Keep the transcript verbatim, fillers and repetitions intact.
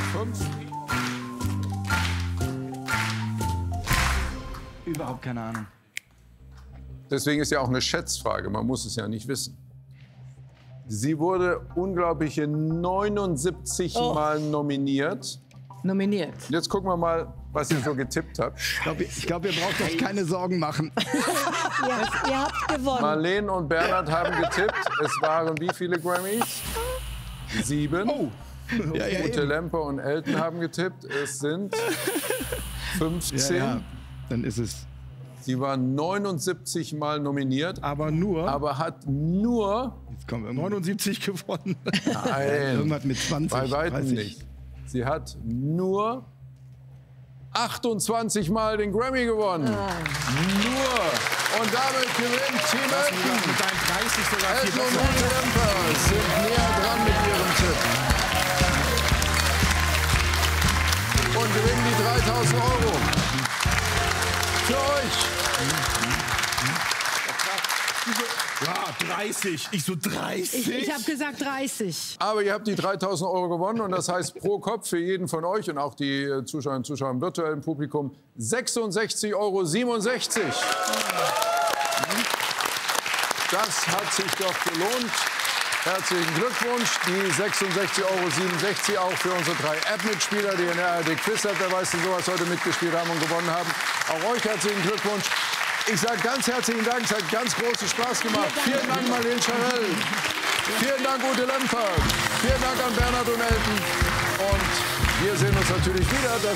Fünf. Überhaupt keine Ahnung. Deswegen ist ja auch eine Schätzfrage. Man muss es ja nicht wissen. Sie wurde unglaubliche neunundsiebzig Oh. Mal nominiert. Nominiert. Jetzt gucken wir mal, was ihr so getippt habt. Ich glaube, ich glaub, ihr braucht euch keine Sorgen machen. Ja, ihr habt gewonnen. Marlene und Bernhard haben getippt. Es waren wie viele Grammys? Sieben. Oh. Ja, ja, Ute eben. Lemper und Elton haben getippt. Es sind fünfzehn. Ja, ja. Dann ist es. Sie war neunundsiebzig Mal nominiert, Aber nur. aber hat nur, Jetzt kommen wir neunundsiebzig gewonnen. nein, Irgendwas mit zwanzig. bei weitem dreißig. nicht. Sie hat nur achtundzwanzig Mal den Grammy gewonnen. Nur. Und damit gewinnt Team Elton. Mit deinen dreißig sogar viel Elton und besser. Ute Lemper sind näher dran mit ihrem Tipp. Und gewinnen die dreitausend Euro. Für euch. Ja, dreißig. Ich so dreißig? Ich, ich habe gesagt dreißig. Aber ihr habt die dreitausend Euro gewonnen und das heißt pro Kopf für jeden von euch und auch die äh, Zuschauerinnen und Zuschauer im virtuellen Publikum sechsundsechzig Euro siebenundsechzig. Das hat sich doch gelohnt. Herzlichen Glückwunsch. Die sechsundsechzig Euro siebenundsechzig auch für unsere drei App-Mitspieler, die in der A R D Quiz App, wer weiß denn sowas, heute mitgespielt haben und gewonnen haben. Auch euch herzlichen Glückwunsch. Ich sage ganz herzlichen Dank, es hat ganz großen Spaß gemacht. Vielen Dank, Marlene Scharell. Vielen Dank, Ute Lemper. Vielen Dank an Bernhard und Elton. Und wir sehen uns natürlich wieder. Das